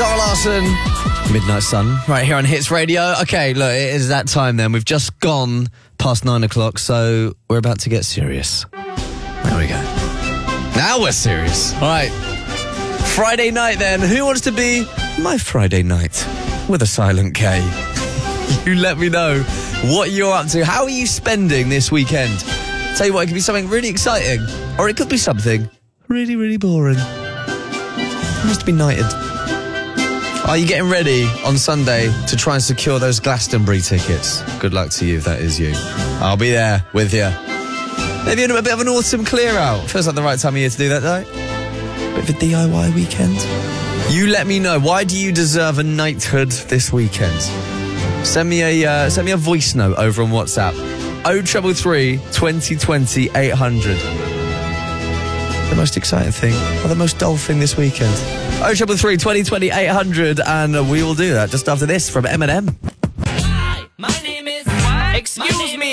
Zara Larsson, Midnight Sun, right here on Hits Radio. Okay, look, it is that time then. We've just gone past 9 o'clock, so we're about to get serious. There we go. Now we're serious. All right. Friday night then. Who wants to be my Friday night with a silent K? You let me know what you're up to. How are you spending this weekend? Tell you what, it could be something really exciting, or it could be something really, really boring. Who wants to be knighted? Are you getting ready on Sunday to try and secure those Glastonbury tickets? Good luck to you if that is you. I'll be there with you. Maybe a bit of an autumn clear out. Feels like the right time of year to do that, though. Bit of a DIY weekend. You let me know. Why do you deserve a knighthood this weekend? Send me a voice note over on WhatsApp. 0333 2020 800. The most exciting thing or the most dull thing this weekend? 0333 2020 800, and we will do that just after this from Eminem. Hi, my name is... Excuse me.